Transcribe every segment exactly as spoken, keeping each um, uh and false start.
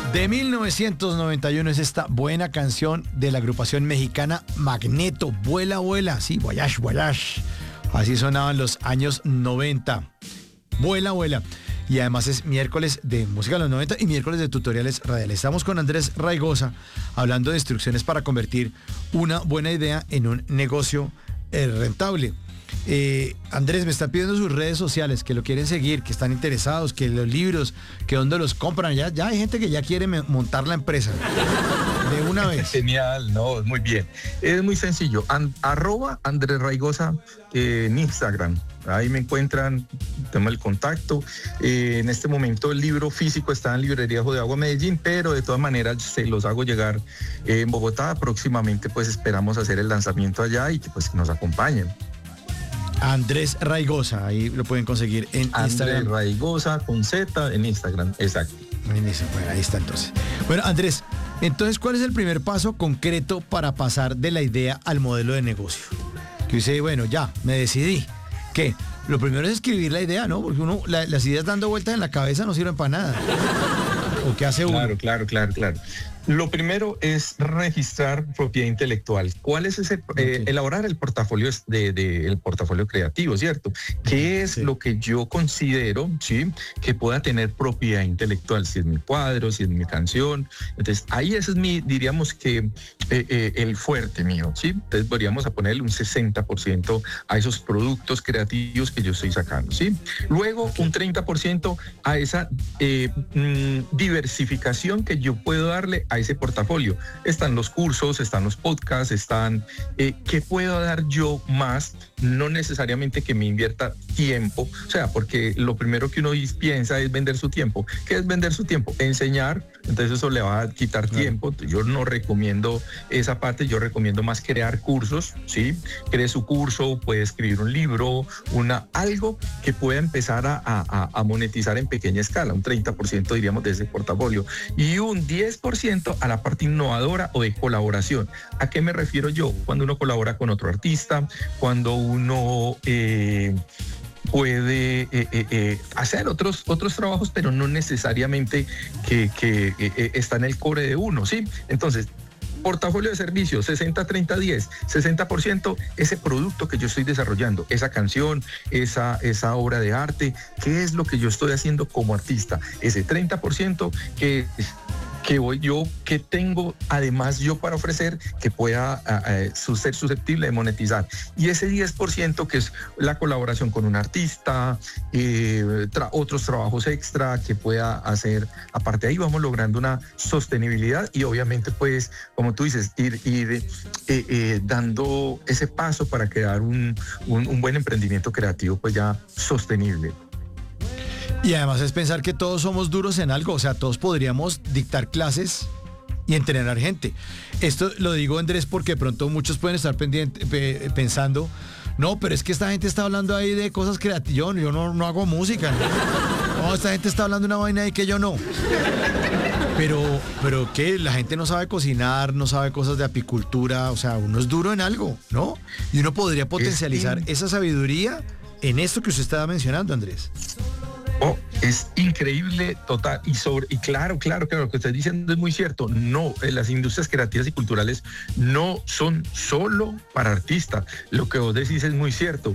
De mil novecientos noventa y uno es esta buena canción de la agrupación mexicana Magneto, Vuela, Vuela, sí, Voyage, Voyage. Así sonaban los años noventa. Vuela, Vuela. Y además es miércoles de música de los noventa y miércoles de tutoriales radiales. Estamos con Andrés Raigosa hablando de instrucciones para convertir una buena idea en un negocio eh, rentable. Eh, Andrés, me están pidiendo sus redes sociales, que lo quieren seguir, que están interesados, que los libros, que dónde los compran. Ya, ya hay gente que ya quiere montar la empresa de una vez. Genial, no, muy bien. Es muy sencillo. An, arroba Andrés Raigosa eh, en Instagram. Ahí me encuentran, tengo el contacto. Eh, en este momento el libro físico está en Librería Ojo de Agua Medellín, pero de todas maneras se los hago llegar eh, en Bogotá. Próximamente pues esperamos hacer el lanzamiento allá y que pues nos acompañen. Andrés Raigosa, ahí lo pueden conseguir en Andrés Instagram. Andrés Raigosa con Z en Instagram, exacto. Bueno, ahí está entonces. Bueno, Andrés, entonces, ¿cuál es el primer paso concreto para pasar de la idea al modelo de negocio? Que dice, bueno, ya, me decidí. ¿Qué? Lo primero es escribir la idea, ¿no? Porque uno, la, las ideas dando vueltas en la cabeza no sirven para nada. ¿O qué hace uno? Claro, claro, claro, claro. Lo primero es registrar propiedad intelectual. ¿Cuál es ese? Okay. Eh, elaborar el portafolio de, de el portafolio creativo, ¿cierto? ¿Qué es sí. lo que yo considero, sí, que pueda tener propiedad intelectual? Si es mi cuadro, si es mi canción. Entonces ahí ese es mi, diríamos que eh, eh, el fuerte mío, sí. Entonces podríamos a ponerle un sesenta por ciento a esos productos creativos que yo estoy sacando, sí. Luego okay. un treinta por ciento a esa eh, mmm, diversificación que yo puedo darle a ese portafolio. Están los cursos, están los podcasts, están eh, ¿qué puedo dar yo más? No necesariamente que me invierta tiempo, o sea, porque lo primero que uno piensa es vender su tiempo. ¿Qué es vender su tiempo? Enseñar, entonces eso le va a quitar claro. tiempo. Yo no recomiendo esa parte, yo recomiendo más crear cursos, ¿sí? Cree su curso, puede escribir un libro, una, algo que pueda empezar a, a, a monetizar en pequeña escala, un treinta por ciento diríamos de ese portafolio y un diez por ciento a la parte innovadora o de colaboración. ¿A qué me refiero yo? Cuando uno colabora con otro artista, cuando uno eh, puede eh, eh, eh, hacer otros, otros trabajos, pero no necesariamente que, que eh, está en el core de uno, ¿sí? Entonces, portafolio de servicios, sesenta, treinta, diez, sesenta por ciento ese producto que yo estoy desarrollando, esa canción, esa, esa obra de arte, ¿qué es lo que yo estoy haciendo como artista? Ese treinta por ciento que... que voy yo, que tengo además yo para ofrecer que pueda uh, uh, ser susceptible de monetizar. Y ese diez por ciento que es la colaboración con un artista, eh, tra- otros trabajos extra que pueda hacer. Aparte de ahí vamos logrando una sostenibilidad y obviamente pues, como tú dices, ir, ir eh, eh, dando ese paso para crear un, un, un buen emprendimiento creativo pues ya sostenible. Y además es pensar que todos somos duros en algo, o sea, todos podríamos dictar clases y entrenar gente. Esto lo digo, Andrés, porque de pronto muchos pueden estar pendiente, pe, pensando, no, pero es que esta gente está hablando ahí de cosas creativas, yo, yo no, no hago música, ¿no? No, esta gente está hablando de una vaina ahí que yo no. Pero, pero ¿qué? La gente no sabe cocinar, no sabe cosas de apicultura, o sea, uno es duro en algo, ¿no? Y uno podría potencializar es esa sabiduría en esto que usted estaba mencionando, Andrés. Oh, es increíble, total, y sobre, y claro, claro, claro, lo que usted diciendo es muy cierto. No, las industrias creativas y culturales no son solo para artistas. Lo que vos decís es muy cierto.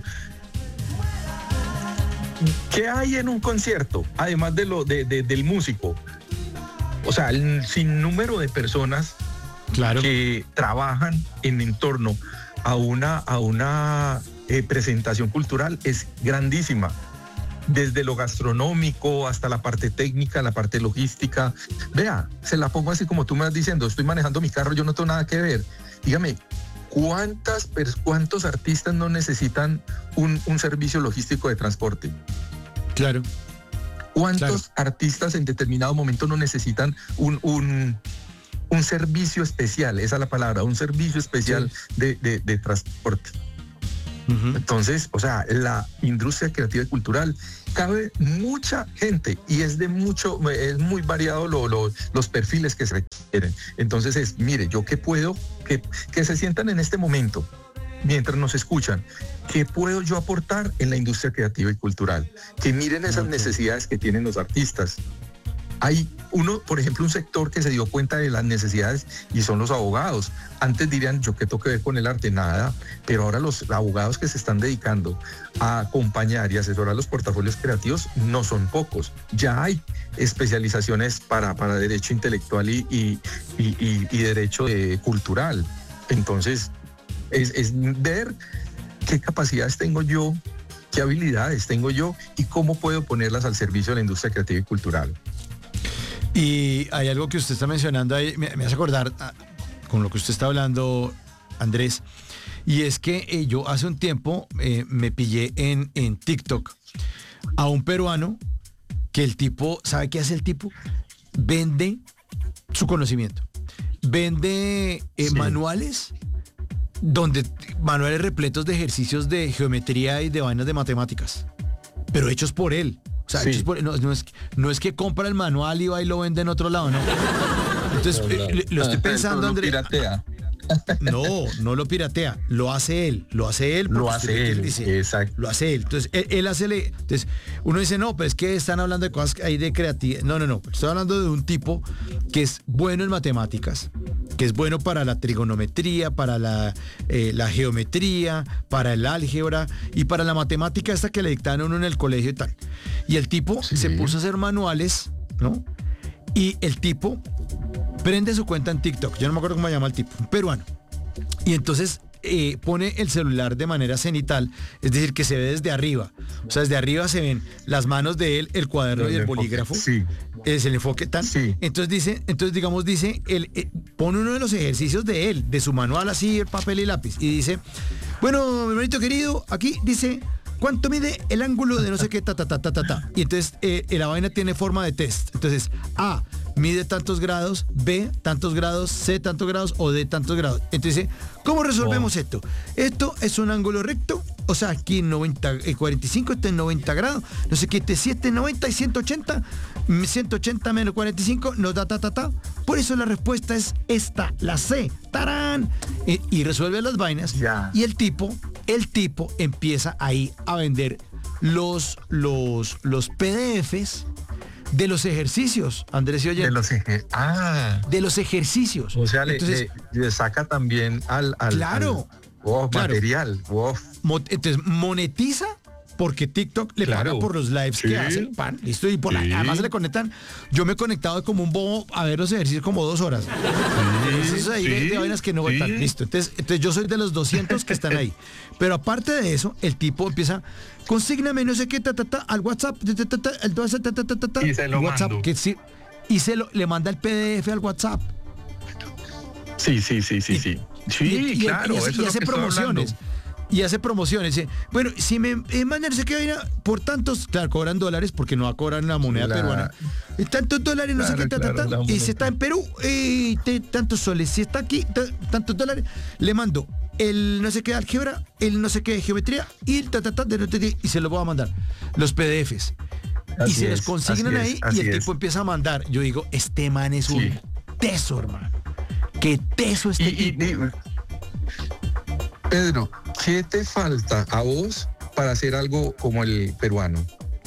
¿Qué hay en un concierto? Además de lo de, de, del músico. O sea, el sinnúmero de personas claro. que trabajan en entorno a una, a una eh, presentación cultural es grandísima. Desde lo gastronómico hasta la parte técnica, la parte logística. Vea, se la pongo así como tú me vas diciendo, estoy manejando mi carro, yo no tengo nada que ver. Dígame, ¿cuántas, ¿cuántos artistas no necesitan un, un servicio logístico de transporte? Claro. ¿Cuántos claro. artistas en determinado momento no necesitan un, un, un servicio especial? Esa es la palabra, un servicio especial sí. de, de, de transporte. Uh-huh. Entonces, o sea, la industria creativa y cultural cabe mucha gente y es de mucho, es muy variado lo, lo, los perfiles que se requieren. Entonces es, mire, yo qué puedo, que, que se sientan en este momento, mientras nos escuchan, ¿qué puedo yo aportar en la industria creativa y cultural? Que miren esas okay. necesidades que tienen los artistas. Hay uno, por ejemplo, un sector que se dio cuenta de las necesidades y son los abogados. Antes dirían, yo qué tengo que ver con el arte, nada, pero ahora los abogados que se están dedicando a acompañar y asesorar los portafolios creativos no son pocos. Ya hay especializaciones para, para derecho intelectual y, y, y, y, y derecho eh, cultural. Entonces, es, es ver qué capacidades tengo yo, qué habilidades tengo yo y cómo puedo ponerlas al servicio de la industria creativa y cultural. Y hay algo que usted está mencionando ahí, me, me hace acordar ah, con lo que usted está hablando, Andrés, y es que eh, yo hace un tiempo eh, me pillé en, en TikTok a un peruano que el tipo, ¿sabe qué hace el tipo? Vende su conocimiento, vende eh, sí. manuales, donde manuales repletos de ejercicios de geometría y de vainas de matemáticas, pero hechos por él. O sea, sí. por, no, no, es, no es que compra el manual y va y lo vende en otro lado, ¿no? Entonces, no, no. Eh, lo estoy pensando, Andrés. Piratea. No, no lo piratea, lo hace él, lo hace él. Lo hace él, dice, exacto. Lo hace él. Entonces, él, él hace, le, entonces, uno dice, no, pues es que están hablando de cosas ahí de creatividad. No, no, no, estoy hablando de un tipo que es bueno en matemáticas, que es bueno para la trigonometría, para la, eh, la geometría, para el álgebra y para la matemática esta que le dictaban a uno en el colegio y tal. Y el tipo sí. se puso a hacer manuales, ¿no? Y el tipo prende su cuenta en TikTok, yo no me acuerdo cómo se llama el tipo, un peruano. Y entonces eh, pone el celular de manera cenital, es decir, que se ve desde arriba. O sea, desde arriba se ven las manos de él, el cuaderno el y el enfoque, bolígrafo. Sí. Es el enfoque tan. Sí. Entonces dice, entonces digamos, dice, él, eh, pone uno de los ejercicios de él, de su manual así, el papel y lápiz, y dice, bueno, mi hermanito querido, aquí dice, ¿cuánto mide el ángulo de no sé qué, ta, ta, ta, ta, ta, ta? Y entonces eh, la vaina tiene forma de test. Entonces, A, mide tantos grados, B, tantos grados, C, tantos grados o D, tantos grados. Entonces, ¿cómo resolvemos oh. esto? Esto es un ángulo recto, o sea, aquí noventa, eh, cuarenta y cinco, este es noventa grados, no sé qué, este siete, noventa y ciento ochenta, ciento ochenta menos cuarenta y cinco nos da ta, ta, ta. Por eso la respuesta es esta, la C. ¡Tarán! Y, y resuelve las vainas. Ya. Y el tipo, el tipo empieza ahí a vender los, los, los P D Efes de los ejercicios, Andrés y Oye. De los, ejer- ah. de los ejercicios. O sea, entonces, le, le, le saca también al, al, claro, al wow, claro. material. Wow. Entonces, monetiza porque TikTok le claro. paga por los lives sí. que hace, pan, listo, y por sí. la, además se le conectan. Yo me he conectado como un bobo a ver los ejercicios como dos horas. Sí, eso ahí sí. de, de vainas que no vueltan, sí. listo. Entonces, entonces yo soy de los doscientos que están ahí. Pero aparte de eso, el tipo empieza, consígname no sé qué, ta, ta, ta, al WhatsApp, ta, ta, ta, el ta, ta, ta, ta, ta, y se lo WhatsApp, mando. Que sí, y se lo, le manda el P D F al WhatsApp. Sí, sí, sí, sí, sí. Sí, y, claro, y, y, eso y es lo hace que promociones. Y hace promociones. Dice, bueno, si me eh, mandan no sé qué vaina por tantos, claro, cobran dólares porque no va a cobrar la moneda la, peruana. Y tantos dólares, no claro, sé qué, ta, claro, ta, ta, y si está en Perú, eh, te, tantos soles. Si está aquí, ta, tantos dólares, le mando el no sé qué álgebra, el no sé qué geometría y el ta, ta, ta, de, y se los voy a mandar. Los P D Efes. Así y se es, los consignan ahí es, y el es. tipo empieza a mandar. Yo digo, este man es sí. un teso, hermano. Qué teso este y, tipo. Y, y, Pedro, ¿qué te falta a vos para hacer algo como el peruano?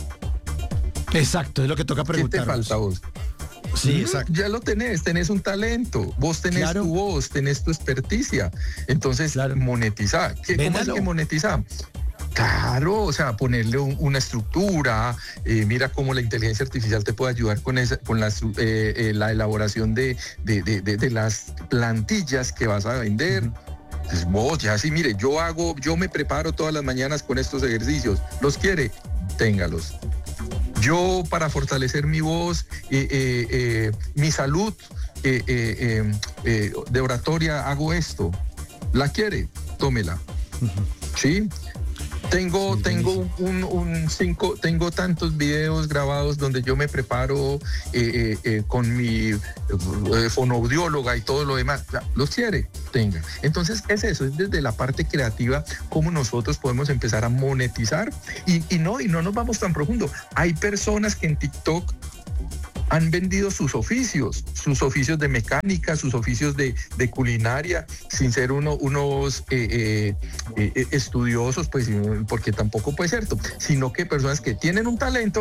Exacto, es lo que toca preguntar. ¿Qué te falta a vos? Sí, exacto. Ya lo tenés, tenés un talento, vos tenés claro. tu voz, tenés tu experticia. Entonces, claro. monetizar. ¿Qué, ¿Cómo es que monetizar? Claro, o sea, ponerle un, una estructura, eh, mira cómo la inteligencia artificial te puede ayudar con esa, con la, eh, eh, la elaboración de, de, de, de, de las plantillas que vas a vender. Uh-huh. Pues vos ya sí, mire, yo hago, yo me preparo todas las mañanas con estos ejercicios. ¿Los quiere? Téngalos. Yo para fortalecer mi voz, eh, eh, eh, mi salud eh, eh, eh, de oratoria hago esto. ¿La quiere? Tómela. Uh-huh. ¿Sí? Tengo, sí, tengo un, un cinco, tengo tantos videos grabados donde yo me preparo eh, eh, eh, con mi eh, fonoaudióloga y todo lo demás. ¿Los quiere? Tenga. Entonces es eso, es desde la parte creativa cómo nosotros podemos empezar a monetizar y, y no, y no nos vamos tan profundo. Hay personas que en TikTok han vendido sus oficios, sus oficios de mecánica, sus oficios de, de culinaria, sin ser uno, unos eh, eh, eh, estudiosos, pues, porque tampoco puede ser cierto, sino que personas que tienen un talento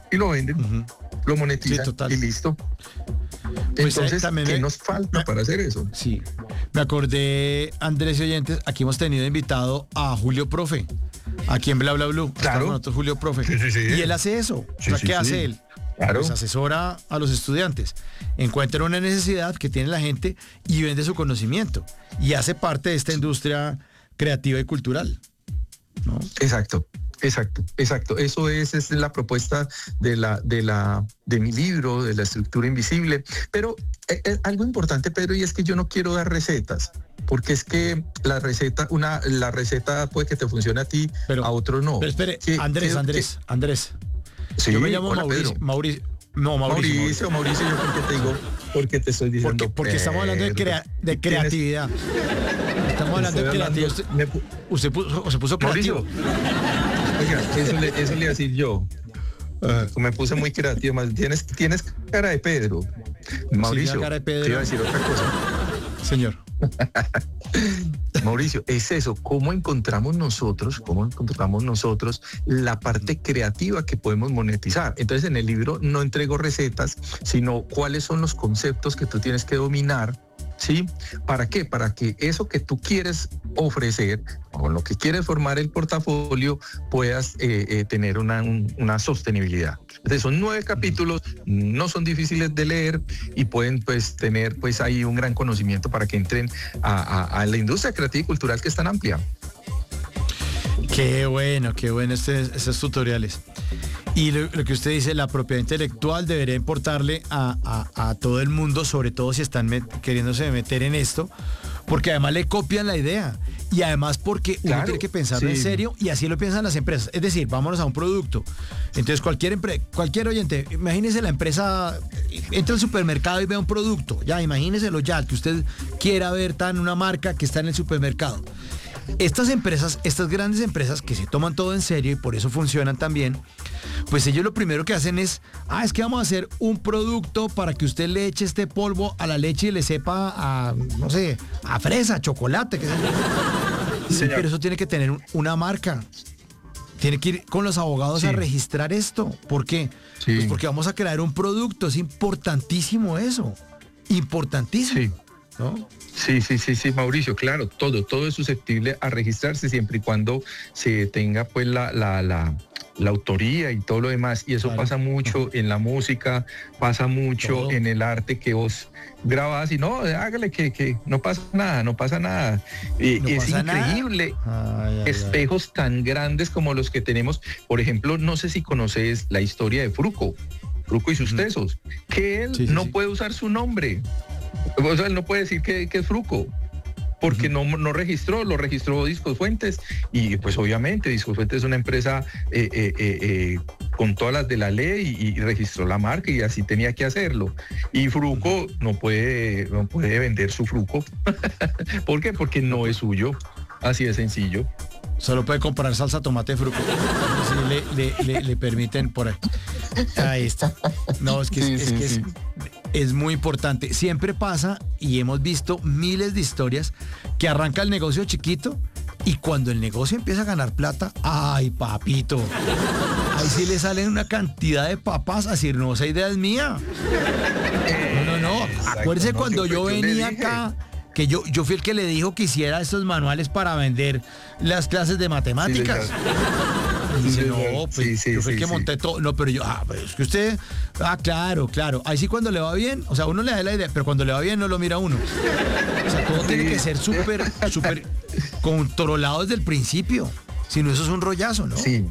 y lo venden, uh-huh. lo monetizan sí, y listo. Pues entonces, ¿qué me... nos falta me... para hacer eso? Sí, me acordé, Andrés y oyentes, aquí hemos tenido invitado a Julio Profe, aquí en Bla Bla Blue. Claro. Con nosotros, Julio Profe. Sí, sí, sí. Y él hace eso. Sí, o sea, sí, ¿qué sí. hace él? Claro. Pues asesora a los estudiantes, encuentra una necesidad que tiene la gente y vende su conocimiento. Y hace parte de esta industria creativa y cultural, ¿no? Exacto. Exacto, exacto. Eso es, es la propuesta de la, de la, de mi libro, de la estructura invisible. Pero eh, eh, algo importante, Pedro, y es que yo no quiero dar recetas, porque es que la receta, una, la receta puede que te funcione a ti, pero, a otro no. Pero espere, ¿Qué, Andrés, qué, Andrés, qué? Andrés. Sí, yo me llamo hola, Mauricio, Pedro. Mauricio. No, Mauricio. Mauricio, Mauricio, yo porque te digo, porque te estoy diciendo. Porque, porque estamos hablando de, crea, de creatividad. Estamos hablando de creatividad. Usted, me, usted puso, se puso creativo. Oiga, eso le, eso le iba a decir yo. Uh, me puse muy creativo. Más tienes, tienes cara de Pedro. Mauricio, sí, cara de Pedro. Te iba a decir otra cosa. Señor. Mauricio, es eso, cómo encontramos nosotros, cómo encontramos nosotros la parte creativa que podemos monetizar. Entonces en el libro no entrego recetas, sino cuáles son los conceptos que tú tienes que dominar. ¿Sí? ¿Para qué? Para que eso que tú quieres ofrecer, con lo que quieres formar el portafolio, puedas eh, eh, tener una, un, una sostenibilidad. Entonces son nueve capítulos, no son difíciles de leer y pueden pues tener pues ahí un gran conocimiento para que entren a, a, a la industria creativa y cultural que es tan amplia. Qué bueno, qué bueno este, estos tutoriales. Y lo, lo que usted dice, la propiedad intelectual debería importarle a, a, a todo el mundo, sobre todo si están met, queriéndose meter en esto, porque además le copian la idea y además porque uno claro, tiene que pensarlo sí. en serio y así lo piensan las empresas. Es decir, vámonos a un producto. Entonces cualquier, empre- cualquier oyente, imagínese la empresa, entra al supermercado y ve un producto, ya imagíneselo ya, que usted quiera ver tan una marca que está en el supermercado. Estas empresas, estas grandes empresas que se toman todo en serio y por eso funcionan también, pues ellos lo primero que hacen es, ah, es que vamos a hacer un producto para que usted le eche este polvo a la leche y le sepa a, no sé, a fresa, chocolate, qué sé yo. Sí, pero eso tiene que tener un, una marca. Tiene que ir con los abogados sí. a registrar esto. ¿Por qué? Sí. Pues porque vamos a crear un producto. Es importantísimo eso. Importantísimo. Sí. ¿No? Sí, sí, sí, sí, Mauricio, claro, todo, todo es susceptible a registrarse siempre y cuando se tenga pues la, la, la, la autoría y todo lo demás. Y eso claro. pasa mucho en la música, pasa mucho todo. En el arte que vos grabás y no, hágale que, que no pasa nada, no pasa nada. Eh, no es pasa increíble. Ay, ay, espejos ay. tan grandes como los que tenemos. Por ejemplo, no sé si conoces la historia de Fruco, Fruco y sus mm. tesos, que él sí, sí, no sí. puede usar su nombre. O sea, él no puede decir que, que es Fruco, porque uh-huh. no, no registró, lo registró Discos Fuentes, y pues obviamente Discos Fuentes es una empresa eh, eh, eh, con todas las de la ley y, y registró la marca y así tenía que hacerlo. Y Fruco uh-huh. no puede, no puede vender su Fruco. ¿Por qué? Porque no es suyo, así de sencillo. Solo puede comprar salsa tomate Fruco. Si le, le, le, le permiten por ahí. Ahí está. No, es que, sí, es, sí, es, que sí. es, es muy importante. Siempre pasa y hemos visto miles de historias que arranca el negocio chiquito y cuando el negocio empieza a ganar plata, ¡ay, papito! Ahí sí le salen una cantidad de papas a decir, no, esa idea es mía. No, no, no. Acuérdese no, cuando yo venía acá. Que yo, yo fui el que le dijo que hiciera estos manuales para vender las clases de matemáticas. Sí, y dice, sí, no, pues sí, sí, yo fui el que sí, monté sí. todo. No, pero yo, ah, pero es que usted, ah, claro, claro. Ahí sí cuando le va bien, o sea, uno le da la idea, pero cuando le va bien no lo mira uno. O sea, todo sí. tiene que ser súper, súper controlado desde el principio. Si no, eso es un rollazo, ¿no? Sí.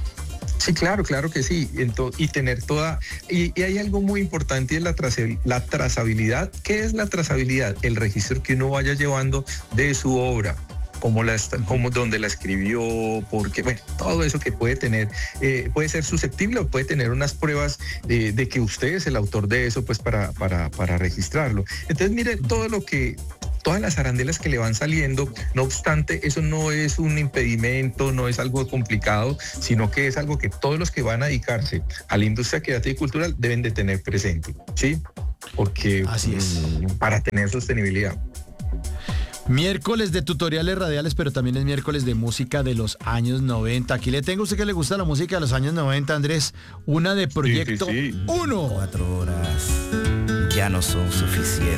Sí, claro, claro que sí. Entonces, y tener toda... Y, y hay algo muy importante y es la, traza, la trazabilidad. ¿Qué es la trazabilidad? El registro que uno vaya llevando de su obra. Cómo la está, cómo, dónde la escribió, porque, bueno, todo eso que puede tener, eh, puede ser susceptible o puede tener unas pruebas eh, de que usted es el autor de eso, pues para, para, para registrarlo. Entonces, mire, todo lo que... todas las arandelas que le van saliendo, no obstante, eso no es un impedimento, no es algo complicado, sino que es algo que todos los que van a dedicarse a la industria creativa y cultural deben de tener presente, ¿sí? Porque así es. Para tener sostenibilidad. Miércoles de tutoriales radiales, pero también es miércoles de música de los años noventa. Aquí le tengo a usted que le gusta la música de los años noventa, Andrés. Una de Proyecto Sí, sí, sí. uno. Cuatro horas ya no son suficientes.